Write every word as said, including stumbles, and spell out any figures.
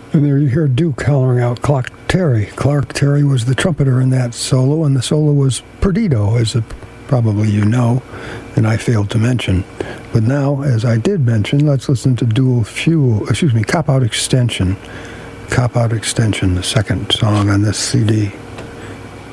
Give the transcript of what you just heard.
And there you hear Duke hollering out Clark Terry. Clark Terry was the trumpeter in that solo, and the solo was Perdido, as a, probably you know, and I failed to mention. But now, as I did mention, let's listen to Dual Fuel, excuse me, Cop Out Extension. Cop Out Extension, the second song on this C D.